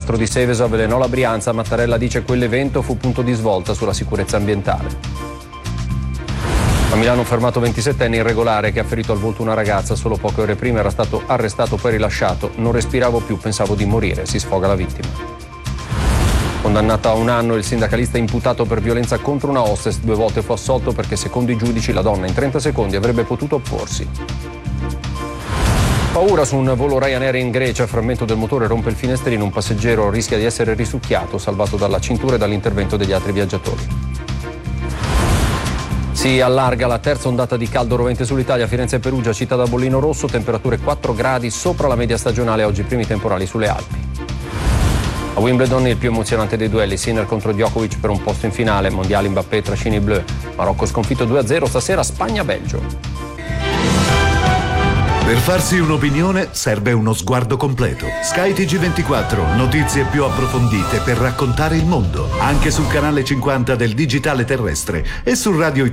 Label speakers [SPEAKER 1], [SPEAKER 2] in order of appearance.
[SPEAKER 1] nastro di Seveso avvelenò la Brianza. Mattarella dice quell'evento fu punto di svolta sulla sicurezza ambientale. A Milano un fermato 27enne irregolare che ha ferito al volto una ragazza. Solo poche ore prima era stato arrestato poi rilasciato. Non respiravo più, pensavo di morire, si sfoga la vittima. Condannato a 1 anno il sindacalista imputato per violenza contro una hostess. 2 volte fu assolto perché secondo i giudici la donna in 30 secondi avrebbe potuto opporsi. Paura su un volo Ryanair in Grecia, frammento del motore rompe il finestrino, un passeggero rischia di essere risucchiato, salvato dalla cintura e dall'intervento degli altri viaggiatori. Si allarga la terza ondata di caldo rovente sull'Italia. Firenze e Perugia, città da bollino rosso, temperature 4 gradi sopra la media stagionale, oggi primi temporali sulle Alpi. A Wimbledon il più emozionante dei duelli, Sinner contro Djokovic per un posto in finale, mondiali Mbappé trascina i blu, Marocco sconfitto 2-0, stasera Spagna-Belgio.
[SPEAKER 2] Per farsi un'opinione serve uno sguardo completo. Sky TG24, notizie più approfondite per raccontare il mondo, anche sul canale 50 del digitale terrestre e su Radio